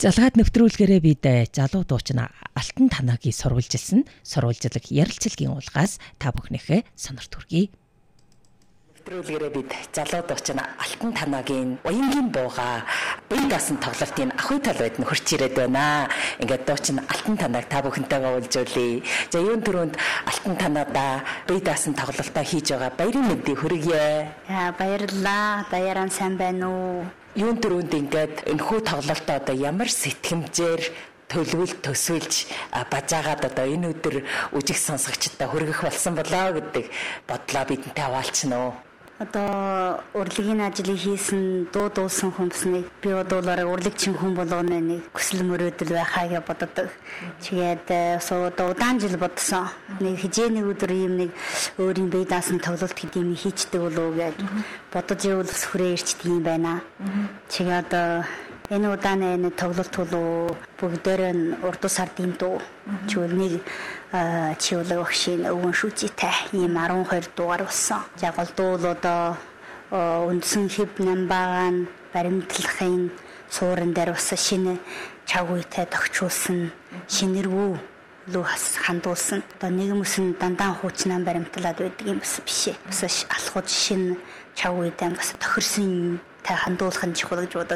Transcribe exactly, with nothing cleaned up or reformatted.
Залгаад нэвтрүүлгээрээ бид залуу дуучин Алтан Танагийн сурвалжилсан сурвалжлаг ярилцлагын уулгаас та бүхнийхээ сонор төргий. Нэвтрүүлгээрээ бид залуу дуучин Алтан Танагийн уянгийн бууга бие даасан тоглолтын ахуй тал байд нь хурц ирээд байна. Ингээд дуучин Алтан Танаг та бүхэнтэйгээ уулзуулъя. За юун түрүүнд Алтан Танада бие даасан тоглолтоо хийж байгаа баярын мэндийг хүргье. За баярлалаа. Баяран сайн байна уу? Юун түрүүнд ингээд энэхүү тоглолтоо одоо ямар сэтгэмжээр төлөвлөлт төсөөлж бажаагаад одоо энэ өдөр үжиг сонсогчдод хүргэх болсон болоо гэдэг бодлоо бидэнтэй хаваалцсан уу? Одоо урлагийн ажлыг хийсэн дуу дуусан хүмүүсний би одоолоор урлагчин хүн болгоно нэг хүсэл мөрөөдөл байхаа гэж боддог. Тэгээд одоо удаан жил бодсон. Нэг хижээний өдөр юм нэг өөрийн бие даасан тоглолт гэдэг юм хийчдэг болов уу гэж бодож явуулс хүрээ ирчдэг юм байна. Тэгээд одоо энэ удааны энэ тоглолт бол бүгдээр нь урд сардын дуу чүлнийг чиулэг өгшин өвөн шүчтэй ийм арван хоёр дугаар болсон. Яг бол дуу л одоо үндсэн хэв намбагаан баримтлахын суурин дээр бас шинэ чагүйтэй тогтчулсан шинэрвүү лүү хандуулсан. Одоо нэгмэс нь дандаа хуучнаа баримтлаад байдаг юм бас биш ээ. Бас алхаж шинэ чагүйтэй бас тохирсон тай хандуулах нь чухал гэж бодож